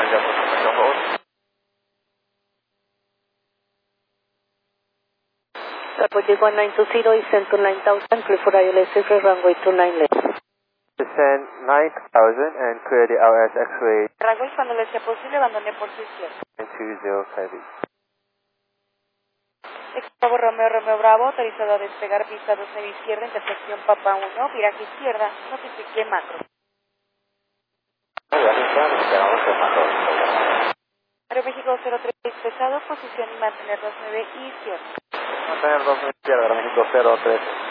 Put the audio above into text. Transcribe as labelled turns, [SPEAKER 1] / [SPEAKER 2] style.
[SPEAKER 1] Apogee 1920 is sent to 9000, clear for ILS runway 29 left.
[SPEAKER 2] Descend 9000 and clear the LS X-ray.
[SPEAKER 1] Runway cuando le sea posible, abandone por su izquierda.
[SPEAKER 2] 20 heavy.
[SPEAKER 1] Expo Romeo Romeo Bravo, autorizado a despegar pista 12 izquierda, intersección Papa 1, viraje izquierda, notifique macro. Aeroméxico 03 pesado, posición y mantener 29 izquierda.
[SPEAKER 2] Mantener 29 izquierda, Aeroméxico 03.